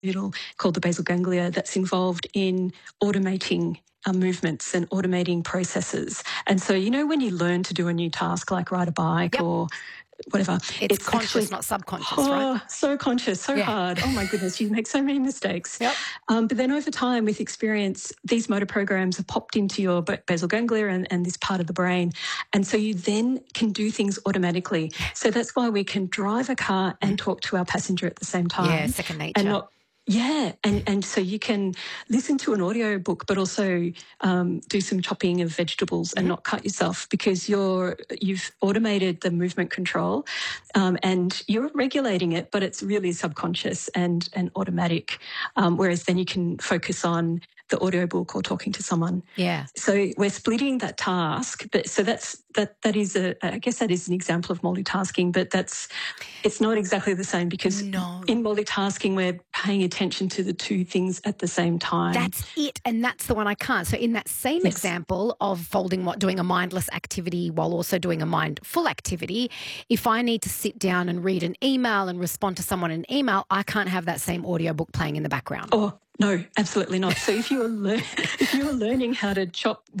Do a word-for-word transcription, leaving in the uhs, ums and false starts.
needle called the basal ganglia that's involved in automating our movements and automating processes. And so, you know, when you learn to do a new task like ride a bike Yep. or whatever, It's, it's conscious, actually, not subconscious, oh, right? so conscious, so Yeah. hard. Oh my goodness, you make so many mistakes. Yep. Um, but then over time, with experience, these motor programs have popped into your ba- basal ganglia and, and this part of the brain. And so you then can do things automatically. So that's why we can drive a car and talk to our passenger at the same time. Yeah, second nature. And not Yeah, and, and so you can listen to an audio book, but also um, do some chopping of vegetables and Mhm. not cut yourself because you're you've automated the movement control, um, and you're regulating it, but it's really subconscious and and automatic. Um, whereas then you can focus on the audio book or talking to someone. Yeah. So we're splitting that task, but so that's that that is a I guess that is an example of multitasking, but that's it's not exactly the same because No. in multitasking we're paying attention to the two things at the same time. That's it, and that's the one I can't. So in that same Yes. example of folding what doing a mindless activity while also doing a mindful activity, if I need to sit down and read an email and respond to someone in an email, I can't have that same audiobook playing in the background. Oh, no, absolutely not. So if you're lear- if you're learning how to chop